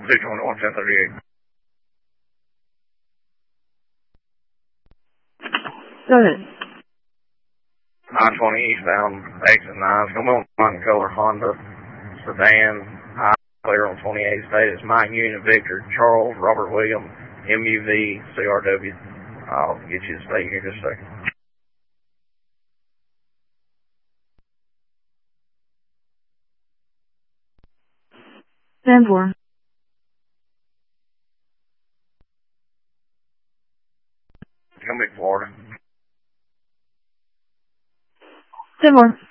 221, 1038. Go ahead. 920 eastbound, exit 9. It's going to be on color Honda sedan. High clear on 28th state. It's Mike Unit, Victor, Charles, Robert William, MUV, CRW. I'll get you the state here just a second. Stand for. It's going to be Florida. Stand for.